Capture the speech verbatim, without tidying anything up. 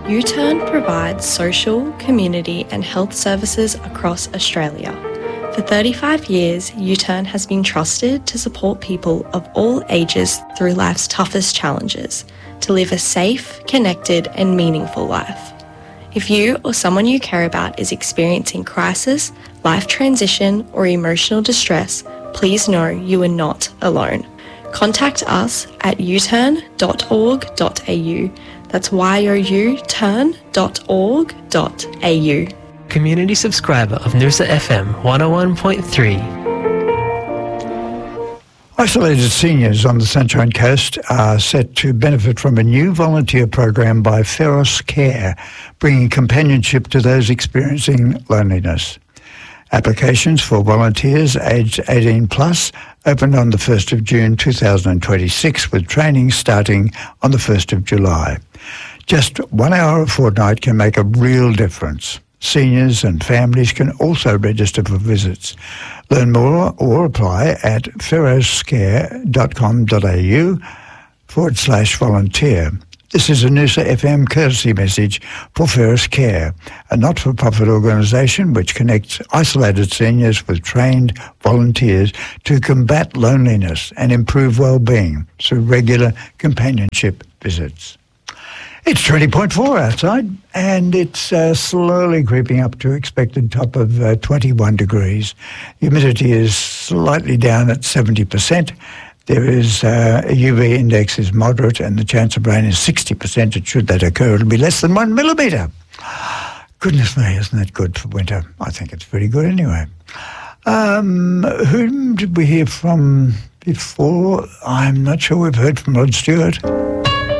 U-Turn provides social, community and health services across Australia. For thirty-five years, U-Turn has been trusted to support people of all ages through life's toughest challenges, to live a safe, connected and meaningful life. If you or someone you care about is experiencing crisis, life transition or emotional distress, please know you are not alone. Contact us at u turn dot org dot a u. That's y o u turn dot org dot a u. Community subscriber of Noosa F M one oh one point three. Isolated seniors on the Sunshine Coast are set to benefit from a new volunteer program by Feros Care, bringing companionship to those experiencing loneliness. Applications for volunteers aged eighteen plus opened on the first of June two thousand twenty-six, with training starting on the first of July. Just one hour a fortnight can make a real difference. Seniors and families can also register for visits. Learn more or apply at feroscare dot com dot a u forward slash volunteer. This is a Noosa F M courtesy message for Feros Care, a not-for-profit organisation which connects isolated seniors with trained volunteers to combat loneliness and improve well-being through regular companionship visits. It's twenty point four outside, and it's uh, slowly creeping up to expected top of uh, twenty-one degrees. Humidity is slightly down at seventy percent. There is uh, a U V index is moderate, and the chance of rain is sixty percent. And should that occur, it'll be less than one millimetre. Goodness me, isn't that good for winter? I think it's pretty good anyway. Um, whom did we hear from before? I'm not sure we've heard from Rod Stewart.